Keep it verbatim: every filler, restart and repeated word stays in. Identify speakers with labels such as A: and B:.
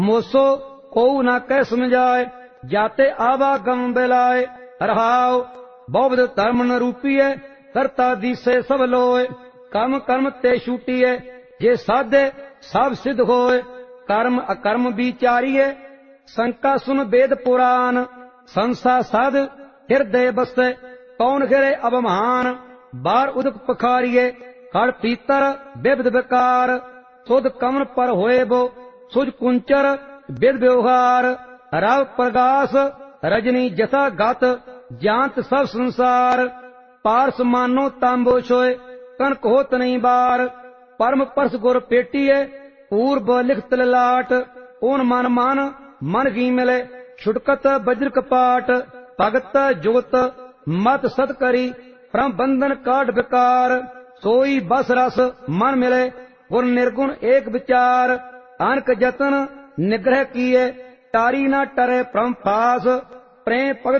A: Moso को न कह समझाए, जाते आवागम बेलाए। रहाओ बहुविध धर्म न रूपीए, करता दिसे सब लोए। कर्म कर्म ते छूटीए, जे साधे सब सिद्ध होए। कर्म अकर्म विचारिए, शंका सुन वेद पुराण। संसा साध हृदय बसे, कौन घिरे अवमान। बार उदक पखारिए, खड़ पीतर विविध विकार। सुध कमन पर होए बो, सुज कुंचर विद व्यवहार। रव प्रकाश रजनी जथा गत, जानत सब संसार। पारस मानो तांबो छोए, कनक होत नहीं बार। परम परस गुर पेटिए, पूर्व लिखत ललाट। ओन मन मान मन की मिले, छुटकत वज्र कपाट। भगत जुगत मत सत करी, परम बंधन काट विकार। सोई बस रस मन मिले, गुण निर्गुण एक विचार। अनक जतन निग्रह किए, तारी न टरे परम फास। प्रेम